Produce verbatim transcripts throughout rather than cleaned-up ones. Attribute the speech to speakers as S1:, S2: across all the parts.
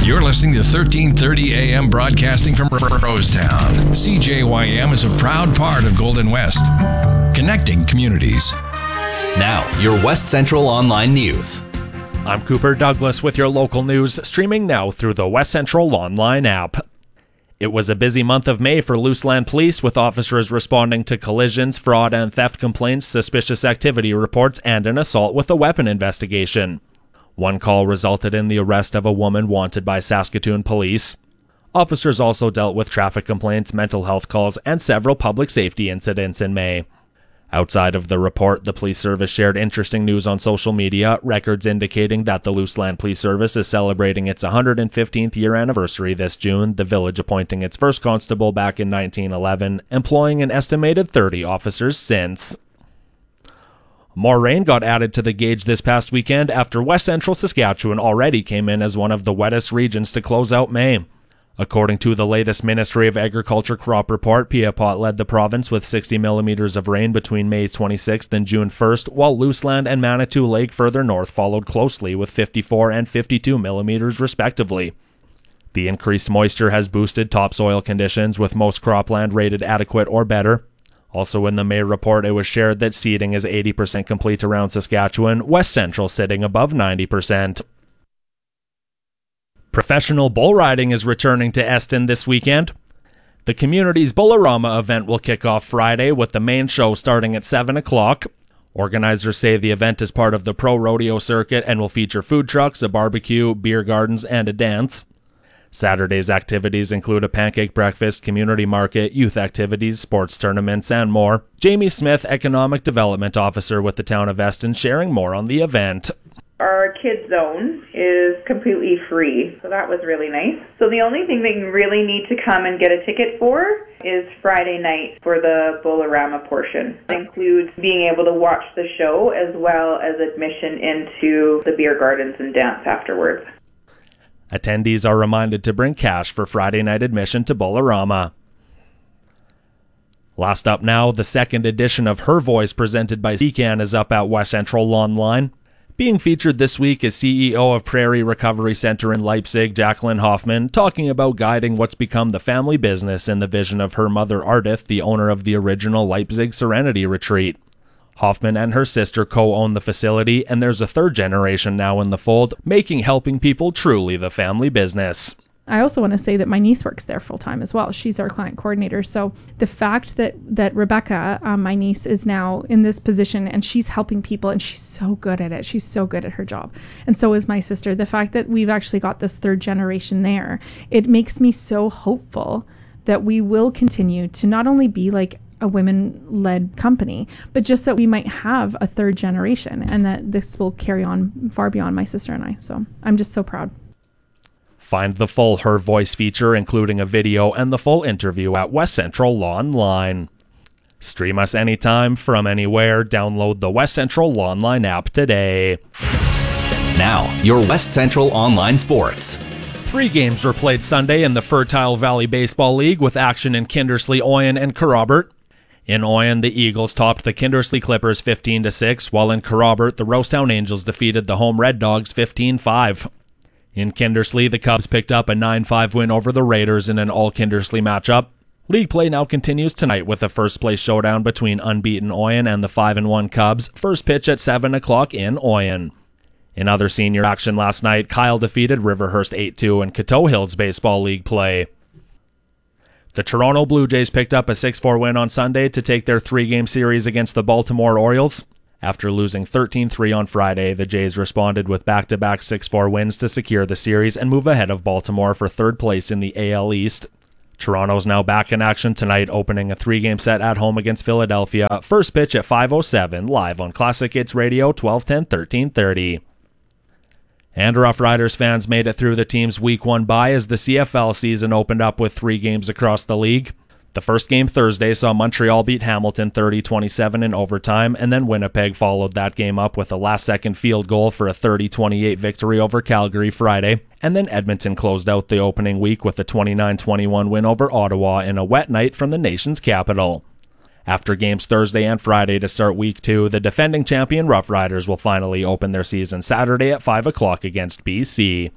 S1: You're listening to thirteen thirty A M broadcasting from Rosetown. C J Y M is a proud part of Golden West, connecting communities.
S2: Now, your West Central Online News.
S3: I'm Cooper Douglas with your local news, streaming now through the West Central Online app. It was a busy month of May for Luseland Police, with officers responding to collisions, fraud and theft complaints, suspicious activity reports, and an assault with a weapon investigation. One call resulted in the arrest of a woman wanted by Saskatoon police. Officers also dealt with traffic complaints, mental health calls, and several public safety incidents in May. Outside of the report, the police service shared interesting news on social media, records indicating that the Luseland Police Service is celebrating its one hundred fifteenth year anniversary this June, the village appointing its first constable back in nineteen eleven, employing an estimated thirty officers since. More rain got added to the gauge this past weekend after West Central Saskatchewan already came in as one of the wettest regions to close out May. According to the latest Ministry of Agriculture crop report, Piapot led the province with sixty millimeters of rain between May twenty-sixth and June first, while Luseland and Manitou Lake further north followed closely with fifty-four and fifty-two millimeters respectively. The increased moisture has boosted topsoil conditions, with most cropland rated adequate or better. Also in the May report, it was shared that seeding is eighty percent complete around Saskatchewan, West Central sitting above ninety percent. Professional bull riding is returning to Eston this weekend. The community's Bullarama event will kick off Friday, with the main show starting at seven o'clock. Organizers say the event is part of the pro rodeo circuit and will feature food trucks, a barbecue, beer gardens, and a dance. Saturday's activities include a pancake breakfast, community market, youth activities, sports tournaments, and more. Jamie Smith, Economic Development Officer with the town of Eston, sharing more on the event.
S4: Our kids zone is completely free, so that was really nice. So the only thing that you really need to come and get a ticket for is Friday night for the Bullarama portion. It includes being able to watch the show as well as admission into the beer gardens and dance afterwards.
S3: Attendees are reminded to bring cash for Friday night admission to Bullarama. Last up now, the second edition of Her Voice presented by C CAN is up at West Central Online. Being featured this week is C E O of Prairie Recovery Center in Leipzig, Jacqueline Hoffman, talking about guiding what's become the family business in the vision of her mother Ardith, the owner of the original Leipzig Serenity Retreat. Hoffman and her sister co-own the facility, and there's a third generation now in the fold, making helping people truly the family business.
S5: I also want to say that my niece works there full time as well. She's our client coordinator. So the fact that that Rebecca, um, my niece, is now in this position and she's helping people and she's so good at it. She's so good at her job. And so is my sister. The fact that we've actually got this third generation there, it makes me so hopeful that we will continue to not only be like a women-led company, but just that we might have a third generation and that this will carry on far beyond my sister and I. So I'm just so proud.
S3: Find the full Her Voice feature, including a video and the full interview, at West Central Online. Stream us anytime, from anywhere. Download the West Central Online app today.
S2: Now, your West Central Online Sports.
S3: Three games were played Sunday in the Fertile Valley Baseball League, with action in Kindersley, Oyen, and Kerrobert. In Oyen, the Eagles topped the Kindersley Clippers fifteen to six, while in Kerrobert, the Rosetown Angels defeated the home Red Dogs fifteen five. In Kindersley, the Cubs picked up a nine five win over the Raiders in an all-Kindersley matchup. League play now continues tonight with a first-place showdown between unbeaten Oyen and the five and one Cubs, first pitch at seven o'clock in Oyen. In other senior action last night, Kyle defeated Riverhurst eight two in Coteau Hills Baseball League play. The Toronto Blue Jays picked up a six four win on Sunday to take their three-game series against the Baltimore Orioles. After losing thirteen three on Friday, the Jays responded with back-to-back six four wins to secure the series and move ahead of Baltimore for third place in the A L East. Toronto's now back in action tonight, opening a three-game set at home against Philadelphia. First pitch at five oh seven, live on Classic Hits Radio, twelve ten, thirteen thirty. And Rough Riders fans made it through the team's Week one bye as the C F L season opened up with three games across the league. The first game Thursday saw Montreal beat Hamilton thirty twenty-seven in overtime, and then Winnipeg followed that game up with a last-second field goal for a thirty twenty-eight victory over Calgary Friday, and then Edmonton closed out the opening week with a twenty-nine twenty-one win over Ottawa in a wet night from the nation's capital. After games Thursday and Friday to start Week two, the defending champion Rough Riders will finally open their season Saturday at five o'clock against B C.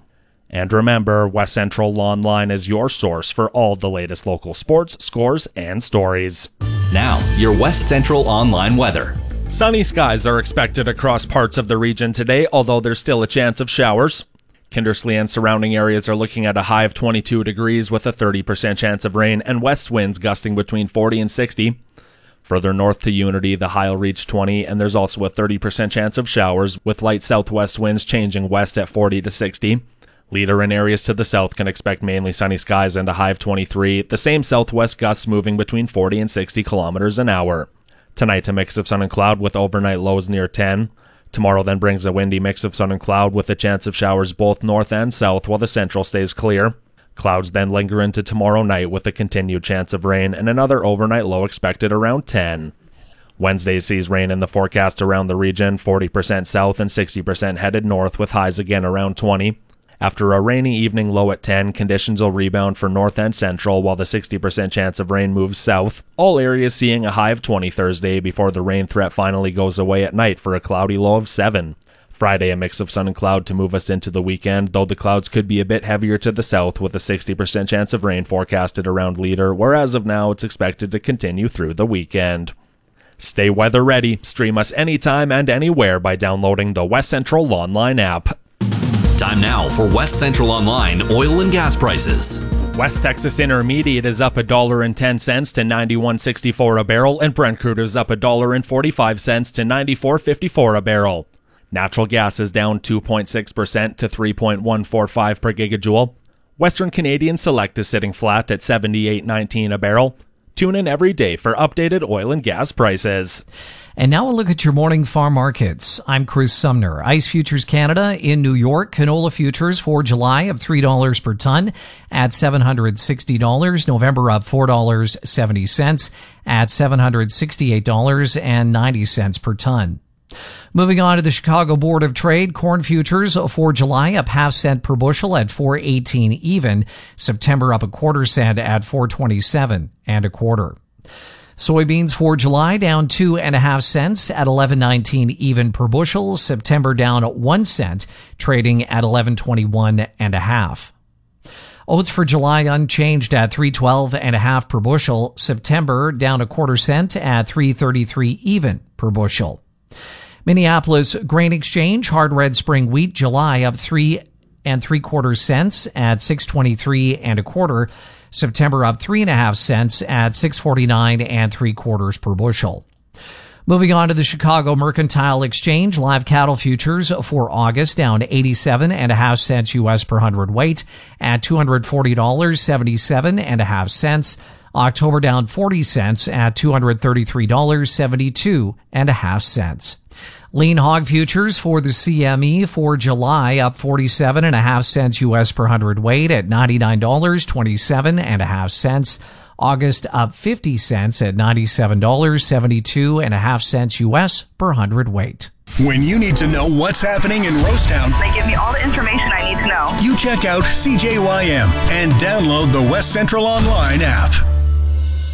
S3: And remember, West Central Online is your source for all the latest local sports, scores, and stories.
S2: Now, your West Central Online weather.
S3: Sunny skies are expected across parts of the region today, although there's still a chance of showers. Kindersley and surrounding areas are looking at a high of twenty-two degrees with a thirty percent chance of rain and west winds gusting between forty and sixty. Further north to Unity, the high will reach twenty, and there's also a thirty percent chance of showers, with light southwest winds changing west at forty to sixty. Leader and areas to the south can expect mainly sunny skies and a high of twenty-three, the same southwest gusts moving between forty and sixty kilometers an hour. Tonight, a mix of sun and cloud with overnight lows near ten. Tomorrow then brings a windy mix of sun and cloud with a chance of showers both north and south while the central stays clear. Clouds then linger into tomorrow night with a continued chance of rain and another overnight low expected around ten. Wednesday sees rain in the forecast around the region, forty percent south and sixty percent headed north with highs again around twenty. After a rainy evening low at ten, conditions will rebound for north and central while the sixty percent chance of rain moves south. All areas seeing a high of twenty Thursday before the rain threat finally goes away at night for a cloudy low of seven. Friday, a mix of sun and cloud to move us into the weekend, though the clouds could be a bit heavier to the south with a sixty percent chance of rain forecasted around Leader, where as of now it's expected to continue through the weekend. Stay weather ready. Stream us anytime and anywhere by downloading the West Central Online app.
S2: Time now for West Central Online oil and gas prices.
S3: West Texas Intermediate is up one dollar and ten cents to ninety-one sixty-four a barrel, and Brent crude is up one dollar and forty-five cents to ninety-four fifty-four a barrel. Natural gas is down two point six percent to three point one four five per gigajoule. Western Canadian Select is sitting flat at seventy-eight nineteen a barrel. Tune in every day for updated oil and gas prices.
S6: And now a look at your morning farm markets. I'm Chris Sumner. Ice Futures Canada in New York. Canola futures for July of three dollars per ton at seven hundred sixty dollars. November up four dollars and seventy cents at seven hundred sixty-eight dollars and ninety cents per ton. Moving on to the Chicago Board of Trade, corn futures for July up half cent per bushel at four eighteen even. September up a quarter cent at four twenty-seven and a quarter. Soybeans for July down two and a half cents at eleven nineteen even per bushel. September down one cent, trading at eleven twenty-one and a half. Oats for July unchanged at three twelve and a half per bushel. September down a quarter cent at three thirty-three even per bushel. Minneapolis Grain Exchange hard red spring wheat July up three and three quarter cents at six twenty-three and a quarter. September up three and a half cents at six forty-nine and three quarters per bushel. Moving on to the Chicago Mercantile Exchange, live cattle futures for August down eighty-seven and a half cents U S per hundredweight at two hundred forty dollars and seventy-seven and a half cents. October down forty cents at two hundred thirty-three dollars and seventy-two and a half cents. Lean hog futures for the C M E for July up forty-seven and a half cents U S per hundredweight at ninety-nine dollars and twenty-seven and a half cents. August up fifty cents at ninety-seven dollars and seventy-two and a half cents U S per hundredweight.
S7: When you need to know what's happening in Rosetown,
S8: they give me all the information I need to know.
S7: You check out C J Y M and download the West Central Online app.